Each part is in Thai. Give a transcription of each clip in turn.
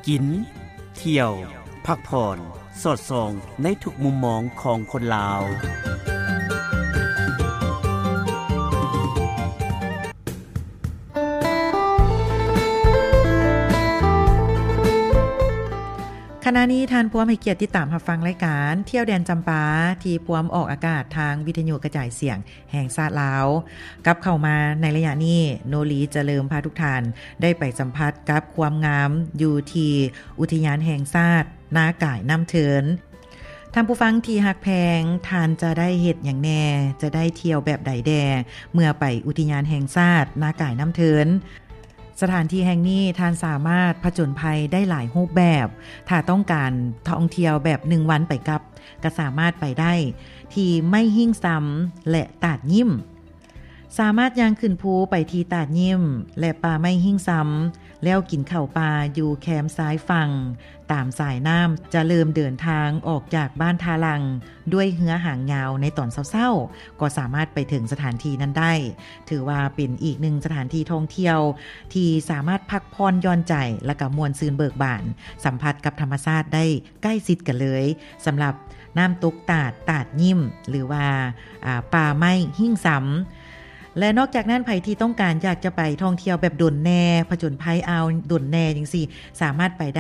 กินเที่ยวพักผ่อนสอดส่องในทุกมุมมองของคนลาวขณะนี้ท่านผู้ให้เกียรติติดตามรับฟังรายการเที่ยวแดนจำปาที่พวมออกอากาศทางวิทยุกระจายเสียงแห่งชาติลาวกับเข้ามาในระยะนี้โนลีจะเริ่มพาทุกท่านได้ไปสัมผัสกับความงามอยู่ที่อุทยานแห่งชาตินาก่ายน้ำเถินท่านผู้ฟังที่ฮักแพงท่านจะได้เฮ็ดหยังแน่จะได้เที่ยวแบบใดแดเมื่อไปอุทยานแห่งชาตินาก่ายน้ำเถินสถานที่แห่งนี้ท่านสามารถผจญภัยได้หลายรูปแบบถ้าต้องการท่องเที่ยวแบบ1วันไปกับก็สามารถไปได้ที่ไม่หิ้งซ้ำและตาดยิ้มสามารถย่างขึ้นภูไปที่ตาดยิ้มและป่าไม่หิ้งซ้ำแล้วกินข้าวปลาอยู่แคมป์ซ้ายฝั่งตามสายน้ำจะเริ่มเดินทางออกจากบ้านทาลังด้วยเหือหางยาวในตอนเช้าๆก็สามารถไปถึงสถานที่นั้นได้ถือว่าเป็นอีกหนึ่งสถานที่ท่องเที่ยวที่สามารถพักผ่อนหย่อนใจและก็มวลซื่นเบิกบานสัมผัสกับธรรมชาติได้ใกล้ชิดกันเลยสำหรับน้ำตกตาดยิ้มหรือว่าป่าไม้หิ้งซ้ำและนอกจากนั้นไผที่ต้องการอยากจะไปท่องเที่ยวแบบด่วนแน่ผจญภัยเอาด่วนแน่จังซี่สามารถไปได้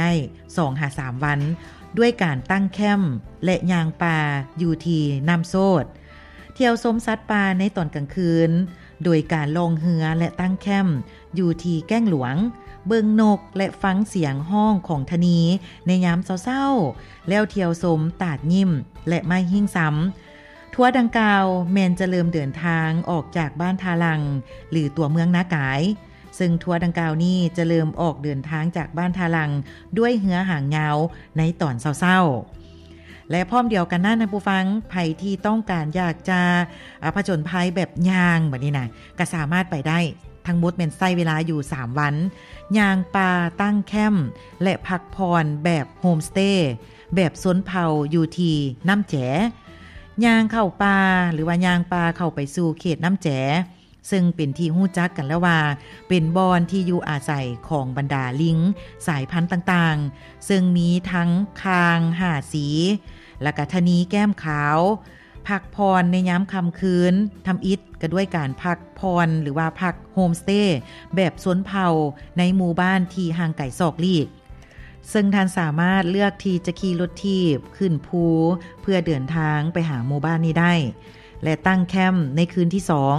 2-3 วันด้วยการตั้งแคมป์และย่างป่าอยู่ที่น้ำโซดเที่ยวชมสัตว์ป่าในตอนกลางคืนโดยการลงเรือและตั้งแคมป์อยู่ที่แก้งหลวงเบิ่งนกและฟังเสียงห้องของทนีในยามเช้าๆแล้วเที่ยวชมตาดยิ้มและไม้หิ้งซ้ำทัวร์ดังกล่าวแมนจะเริ่มเดินทางออกจากบ้านทาลังหรือตัวเมืองนากายซึ่งทัวร์ดังกล่าวนี้จะเริ่มออกเดินทางจากบ้านทาลังด้วยเหือหางยาวในตอนเช้าๆและพร้อมเดียวกันนั้นท่านผู้ฟังไผที่ต้องการอยากจะผจญภัยแบบย่างแบบนี้นะก็สามารถไปได้ทั้งหมดเป็นใช้เวลาอยู่3วันย่างป่าตั้งแคมป์และพักผ่อนแบบโฮมสเตย์แบบสนเผาอยู่ที่น้ำแจ๋ย่างเข้าป่าหรือว่าย่างป่าเข้าไปสู่เขตน้ำแจ๋ซึ่งเป็นที่ฮู้จักกันแล้วว่าเป็นบอนที่อยู่อาศัยของบรรดาลิงสายพันธุ์ต่างๆซึ่งมีทั้งคาง5สีและก็ทนีแก้มขาวพักพรในยามค่ำคืนทำอิฐก็ด้วยการพักพรหรือว่าพักโฮมสเตย์แบบสวนเผ่าในหมู่บ้านที่ห่างไกลศอกลีกซึ่งท่านสามารถเลือกที่จะขี่รถทีบขึ้นภูเพื่อเดินทางไปหาหมู่บ้านนี้ได้และตั้งแคมป์ในคืนที่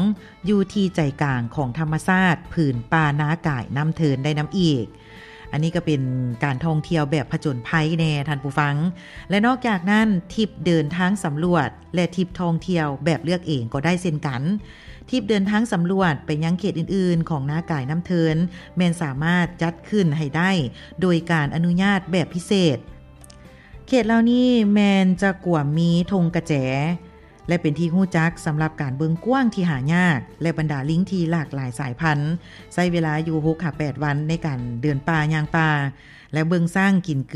2อยู่ที่ใจกลางของธรรมชาติผืนป่านาก่ายน้ำเทินได้น้ำอีกอันนี้ก็เป็นการท่องเที่ยวแบบผจญภัยแน่ท่านผู้ฟังและนอกจากนั้นทริปเดินทางสำรวจและทริปท่องเที่ยวแบบเลือกเองก็ได้เช่นกันทริปเดินทางสำรวจไปยังเขตอื่นๆของนาก่ายน้ำเทินแม่นสามารถจัดขึ้นให้ได้โดยการอนุญาตแบบพิเศษเขตเหล่านี้แม่นจะกว่ามีธงกระแจและเป็นที่ฮู้จักสำหรับการเบิ่งกว้างที่หายากและบรรดาลิงที่หลากหลายสายพันธุ์ใช้เวลาอยู่ 6-8 วันในการเดินป่าย่างป่าและเบิ่งสร้างกิน